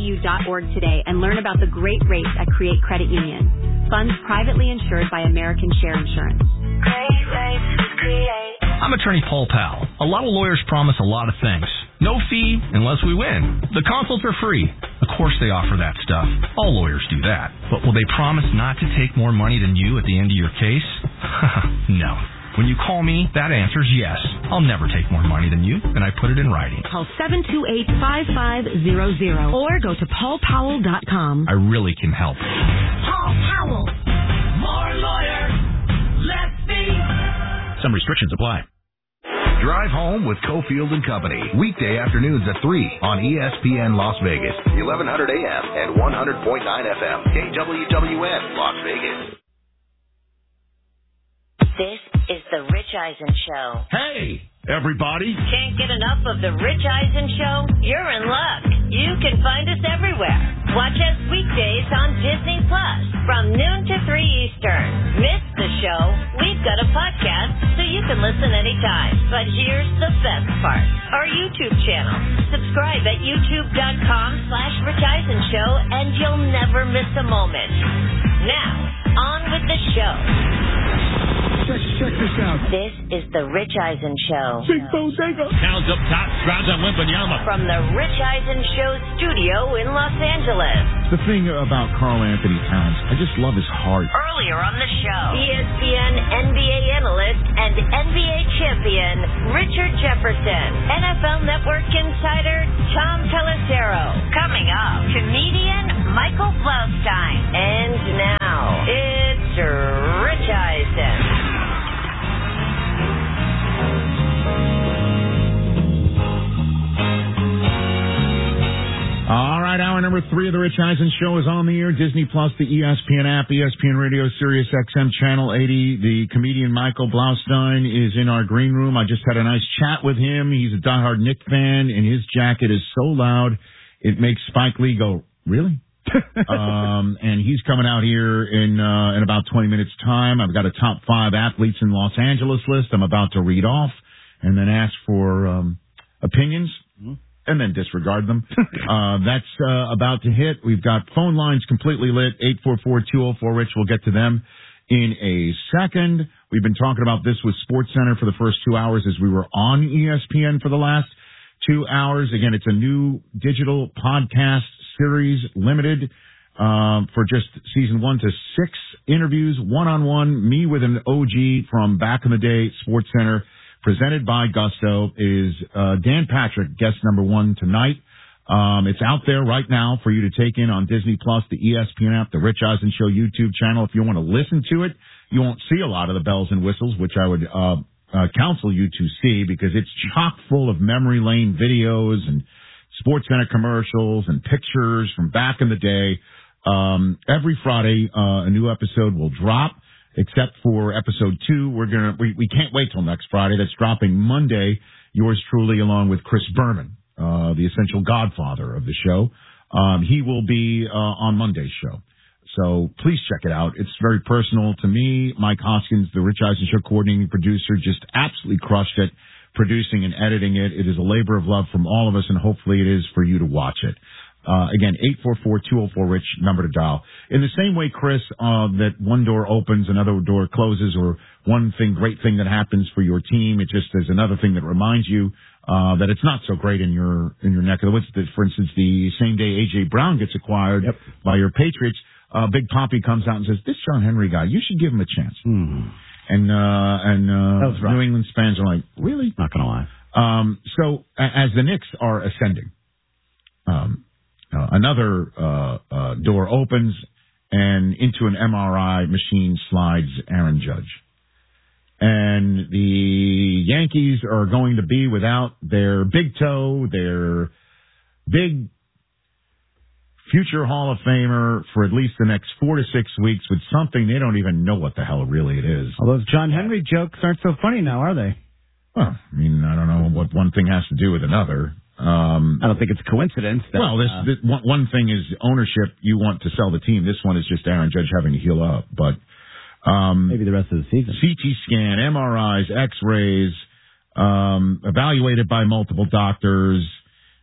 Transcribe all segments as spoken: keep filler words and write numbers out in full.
U dot org today and learn about the great rates at Create Credit Union. Funds privately insured by American Share Insurance. Great rates with Create. I'm attorney Paul Powell. A lot of lawyers promise a lot of things. No fee unless we win. The consults are free. Of course they offer that stuff. All lawyers do that. But will they promise not to take more money than you at the end of your case? No. When you call me, that answer's yes. I'll never take more money than you, and I put it in writing. Call seven two eight, five five zero zero or go to paul powell dot com. I really can help. Paul Powell. More lawyer. Let's be. Some restrictions apply. Drive Home with Cofield and Company. Weekday afternoons at three on E S P N Las Vegas. eleven hundred A M and one hundred point nine F M. K W W N Las Vegas. This is the Rich Eisen Show. Hey, everybody. Can't get enough of the Rich Eisen Show? You're in luck. You can find us everywhere. Watch us weekdays on Disney Plus from noon to three Eastern. Miss the show? We've got a podcast so you can listen anytime. But here's the best part. Our YouTube channel. Subscribe at youtube.com slash Rich Eisen Show and you'll never miss a moment. Now, on with the show. Check, check this out. This is the Rich Eisen Show. Big bodega. Towns up top, crowds on Wimpanyama. From the Rich Eisen Show studio in Los Angeles. The thing about Karl Anthony Towns, I just love his heart. Earlier on the show, E S P N N B A analyst and N B A champion Richard Jefferson. N F L Network insider Tom Pelissero. Coming up, comedian Michael Blaustein. And now, it's Rich Eisen. All right, hour number three of the Rich Eisen Show is on the air. Disney Plus, the E S P N app, E S P N Radio, Sirius X M Channel eighty. The comedian Michael Blaustein is in our green room. I just had a nice chat with him. He's a diehard Knick fan, and his jacket is so loud it makes Spike Lee go, really? um, and he's coming out here in uh, in about twenty minutes' time. I've got a top five athletes in Los Angeles list I'm about to read off and then ask for um, opinions. Mm-hmm. And then disregard them. uh, that's uh, about to hit. We've got phone lines completely lit, eight four four, two oh four, Rich. We'll get to them in a second. We've been talking about this with SportsCenter for the first two hours as we were on E S P N for the last two hours. Again, it's a new digital podcast series, limited um, for just season one to six interviews, one-on-one, me with an O G from back in the day, SportsCenter. Presented by Gusto is uh, Dan Patrick, guest number one tonight. Um, it's out there right now for you to take in on Disney Plus, the E S P N app, the Rich Eisen Show YouTube channel. If you want to listen to it, you won't see a lot of the bells and whistles, which I would uh, uh, counsel you to see because it's chock full of memory lane videos and SportsCenter commercials and pictures from back in the day. Um, every Friday, uh, a new episode will drop. Except for episode two, we're gonna we, we can't wait till next Friday. That's dropping Monday. Yours truly, along with Chris Berman, uh, the essential godfather of the show. Um, he will be uh, on Monday's show. So please check it out. It's very personal to me. Mike Hoskins, the Rich Eisen Show coordinating producer, just absolutely crushed it, producing and editing it. It is a labor of love from all of us, and hopefully it is for you to watch it. Uh, again, eight four four, two oh four, Rich, number to dial. In the same way, Chris, uh, that one door opens, another door closes, or one thing, great thing that happens for your team, it just is another thing that reminds you, uh, that it's not so great in your, in your neck of the woods. That, for instance, the same day A J Brown gets acquired yep. by your Patriots, uh, Big Poppy comes out and says, this John Henry guy, you should give him a chance. Hmm. And, uh, and, uh, New England fans are like, really? Not gonna lie. Um, so as the Knicks are ascending, um, Uh, another uh, uh, door opens, and into an M R I machine slides Aaron Judge. And the Yankees are going to be without their big toe, their big future Hall of Famer for at least the next four to six weeks with something they don't even know what the hell really it is. All those John Henry jokes aren't so funny now, are they? Well, I mean, I don't know what one thing has to do with another. Um, I don't think it's a coincidence. That, well, this, uh, this one, one thing is ownership. You want to sell the team. This one is just Aaron Judge having to heal up. But um, maybe the rest of the season. C T scan, M R Is, X-rays, um, evaluated by multiple doctors.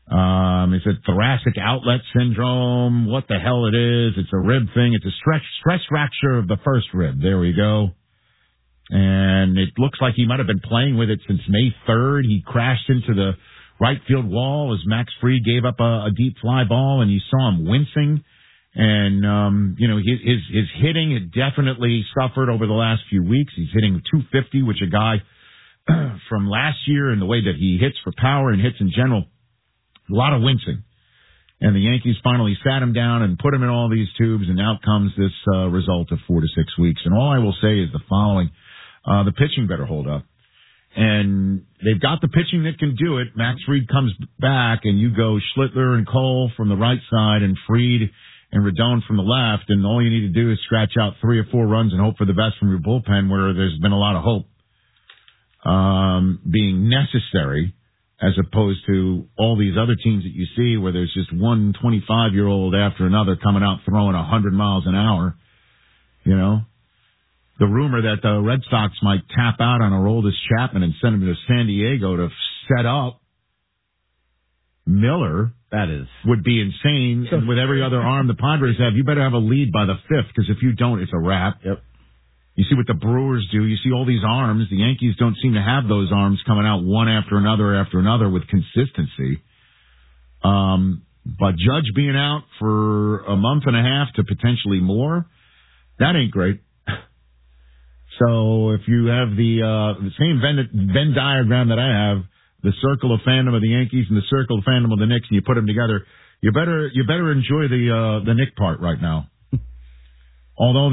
Um, it's a thoracic outlet syndrome. What the hell it is? It's a rib thing. It's a stress stress fracture of the first rib. There we go. And it looks like he might have been playing with it since May third. He crashed into the right field wall as Max Fried gave up a, a deep fly ball, and you saw him wincing. And, um, you know, his, his, his hitting had definitely suffered over the last few weeks. He's hitting two fifty, which a guy from last year, and the way that he hits for power and hits in general, a lot of wincing. And the Yankees finally sat him down and put him in all these tubes, and out comes this uh, result of four to six weeks. And all I will say is the following. Uh, the pitching better hold up. And they've got the pitching that can do it. Max Fried comes back, and you go Schlittler and Cole from the right side and Fried and Rodon from the left, and all you need to do is scratch out three or four runs and hope for the best from your bullpen, where there's been a lot of hope um, being necessary, as opposed to all these other teams that you see where there's just one twenty-five-year-old after another coming out throwing one hundred miles an hour, you know. The rumor that the Red Sox might tap out on Aroldis Chapman and send him to San Diego to set up Miller, that is, would be insane. And with every other arm the Padres have, you better have a lead by the fifth, because if you don't, it's a wrap. Yep. You see what the Brewers do. You see all these arms. The Yankees don't seem to have those arms coming out one after another after another with consistency. Um, but Judge being out for a month and a half to potentially more, that ain't great. So if you have the uh, the same Venn, Venn diagram that I have, the circle of fandom of the Yankees and the circle of fandom of the Knicks, and you put them together, you better you better enjoy the uh, the Knick part right now. Although